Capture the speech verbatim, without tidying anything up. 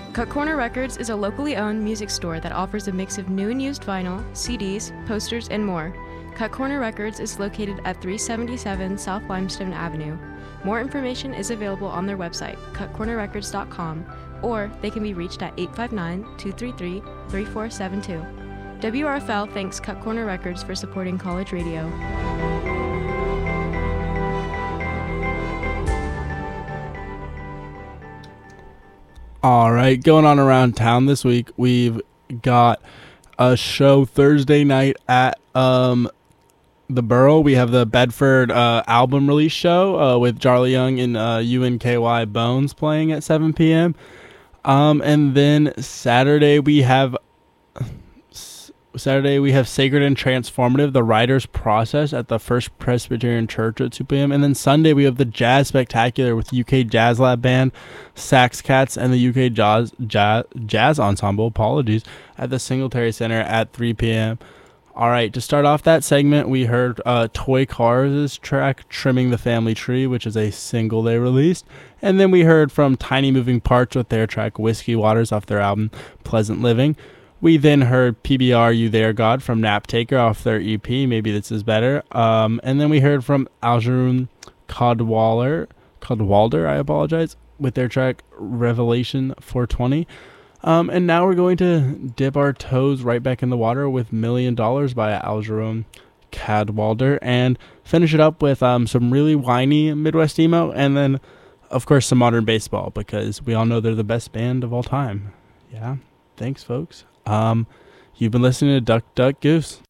Cut Corner Records is a locally owned music store that offers a mix of new and used vinyl, C Ds, posters, and more. Cut Corner Records is located at three seventy-seven South Limestone Avenue. More information is available on their website, cut corner records dot com, or they can be reached at eight five nine, two three three, three four seven two. W R F L thanks Cut Corner Records for supporting college radio. All right, going on around town this week, we've got a show Thursday night at um, the Borough. We have the Bedford uh, album release show uh, with Charlie Young and uh, U N K Y Bones playing at seven p.m. Um, and then Saturday we have Saturday we have Sacred and Transformative, the Writer's Process at the First Presbyterian Church at two p.m. And then Sunday we have the Jazz Spectacular with U K Jazz Lab Band, Sax Cats, and the U K Jazz Jazz, Jazz Ensemble, apologies, at the Singletary Center at three p.m. All right, to start off that segment, we heard uh, Toy Cars' track, Trimming the Family Tree, which is a single they released. And then we heard from Tiny Moving Parts with their track, Whiskey Waters, off their album, Pleasant Living. We then heard P B R You There God from Nap Taker off their E P, Maybe This Is Better. Um, and then we heard from Algernon Cadwallader, Cadwalder, I apologize, with their track Revelation four twenty. Um, and now we're going to dip our toes right back in the water with Million Dollars by Algernon Cadwalder and finish it up with um, some really whiny Midwest emo and then, of course, some modern baseball because we all know they're the best band of all time. Yeah, thanks, folks. Um, you've been listening to Duck Duck Goose.